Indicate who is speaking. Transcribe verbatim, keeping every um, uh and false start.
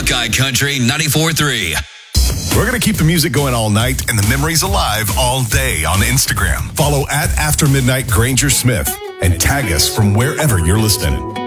Speaker 1: Buckeye Country ninety-four point three.
Speaker 2: We're going to keep the music going all night and the memories alive all day on Instagram. Follow at After Midnight Granger Smith and tag us from wherever you're listening.